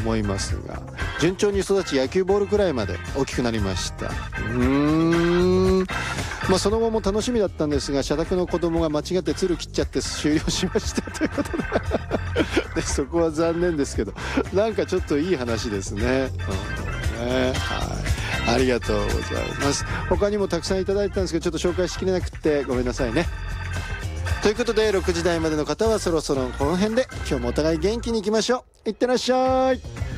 思いますが、順調に育ち野球ボールくらいまで大きくなりました。その後も楽しみだったんですが、社宅の子供が間違ってつる切っちゃって終了しましたということででそこは残念ですけど、なんかちょっといい話ですね。ありがとうございます。他にもたくさんいただいたんですけど、ちょっと紹介しきれなくてごめんなさいね。ということで6時台までの方はそろそろこの辺で、今日もお互い元気にいきましょう。いってらっしゃい。